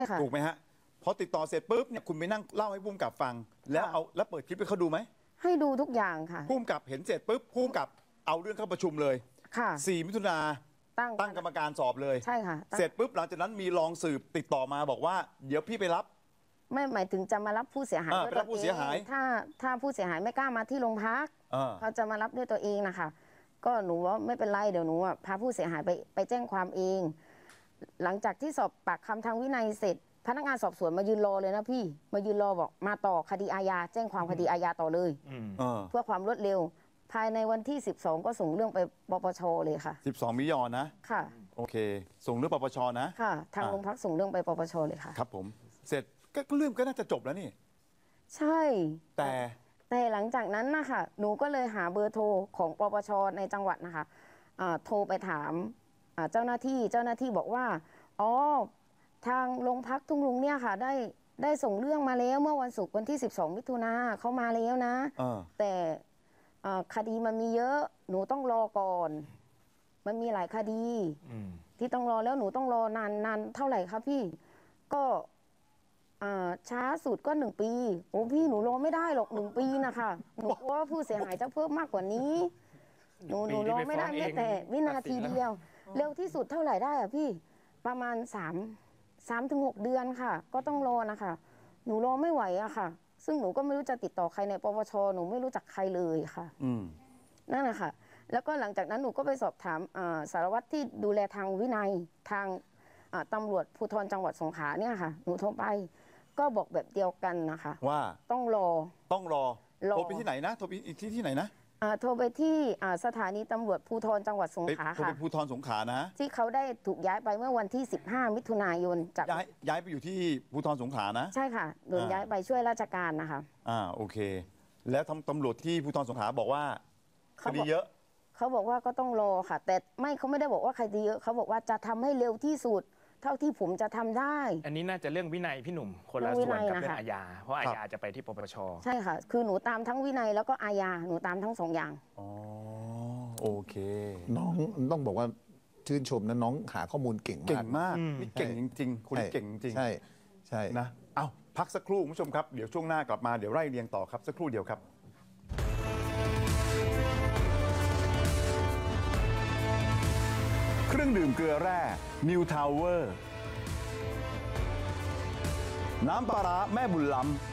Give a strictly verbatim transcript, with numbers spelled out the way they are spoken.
ถูกไหมฮะพอติดต่อเสร็จปุ๊บเนี่ยคุณไปนั่งเล่าให้ผู้กำกับฟังแล้วเอาแล้วเปิดคลิปให้เขาดูไหมให้ดูทุกอย่างค่ะผู้กำกับเห็นเสร็จปุ๊บผู้กำกับเอาเรื่องเข้าประชุมเลยค่ะสี่มิถุนาตั้งตั้งกรรมการสอบเลยใช่ค่ะเสร็จปุ๊บหลังจากนั้นมีรองสืบติดต่อมาบอกว่าเดี๋ยวพี่ไปรับไม่หมายถึงจะมารับผู้เสียหายด้วยตัวเองถ้าถ้าผู้เสียหายไม่กล้ามาที่โรงพักเขาจะมารับด้วยตัวเองนะคะก็หนูว่าไม่เป็นไรเดี๋ยวหนูพาผู้เสียหายไปไปแจ้งความเองหลังจากที่สอบปากคำทางวินัยเสร็จพนักงานสอบสวนมายืนรอเลยนะพี่มายืนรอบอกมาต่อคดีอาญาแจ้งความคดีอาญาต่อเลยเพื่อความรวดเร็วภายในวันที่สิบสองก็ส่งเรื่องไปปปชเลยค่ะสิบสองมิถุนายนนะค่ะโอเคส่งเรื่องปปชนะค่ะทางโรงพักส่งเรื่องไปปปชเลยค่ะครับผมเสร็จก็เรื่องก็น่าจะจบแล้วนี่ใช่แต่แต่หลังจากนั้นนะคะหนูก็เลยหาเบอร์โทรของปปชในจังหวัดนะคะโทรไปถามเจ้าหน้าที่เจ้าหน้าที่บอกว่าอ๋อทางโรงพักทุ่งลุงเนี่ยค่ะได้ได้ส่งเรื่องมาแล้วเมื่อวันศุกร์วันที่สิบสองมิถุนาเขามาแล้วนะแต่คดีมันมีเยอะหนูต้องรอก่อนมันมีหลายคดีที่ต้องรอแล้วหนูต้องรอนานนานเท่าไหร่คะพี่ก็ช้าสุดก็หนึ่งปีโอ้พี่หนูรอไม่ได้หรอกหนึ่งปีนะคะหนูกลัวว่าผู้เสียหายจะเพิ่มมากกว่านี้หนูหนูรอไม่ได้แม้แต่วินาทีเดียวเร็วที่สุดเท่าไหร่ได้อะพี่ประมาณสามสามถึงหกเดือนค่ะก็ต้องรอนะคะหนูรอไม่ไหวอะค่ะซึ่งหนูก็ไม่รู้จะติดต่อใครในปปชหนูไม่รู้จักใครเลยค่ะนั่นแหละค่ะแล้วก็หลังจากนั้นหนูก็ไปสอบถามสารวัตรที่ดูแลทางวินัยทางตำรวจภูธรจังหวัดสงขลาเนี่ยค่ะหนูโทรไปก็บอกแบบเดียวกันนะคะว่าต้องรอต้องรอโทรไปที่ไหนนะโทรไปอีกที่ที่ไหนนะโทรไปที่สถานีตำรวจภูธรจังหวัดสงขลาค่ะโทรไปภูธรสงขลานะที่เขาได้ถูกย้ายไปเมื่อวันที่สิบห้ามิถุนายนจากย้ายย้ายไปอยู่ที่ภูธรสงขลานะใช่ค่ะโดนย้ายไปช่วยราชการนะคะอ่าโอเคแล้วทำตำรวจที่ภูธรสงขลาบอกว่าคดีเยอะเขาบอกว่าก็ต้องรอค่ะแต่ไม่เขาไม่ได้บอกว่าคดีเยอะเขาบอกว่าจะทำให้เร็วที่สุดเท่าที่ผมจะทำได้อันนี้น่าจะเรื่องวินัยพี่หนุ่มคนละส่วนกับเรื่องอาญาเพราะอาญาจะไปที่ปปชใช่ค่ะคือหนูตามทั้งวินัยแล้วก็อาญาหนูตามทั้งสองอย่างอ๋อโอเคน้องต้องบอกว่าชื่นชมนะน้องหาข้อมูลเก่งมากเก่งมากนี่เก่งจริงๆคุณเก่งจริงใช่ใช่นะเอาพักสักครู่คุณผู้ชมครับเดี๋ยวช่วงหน้ากลับมาเดี๋ยวไล่เรียงต่อครับสักครู่เดียวครับเครื่องดื่มเกลือแร่ New Tower น้ำปลาร้าแม่บุญล้ำ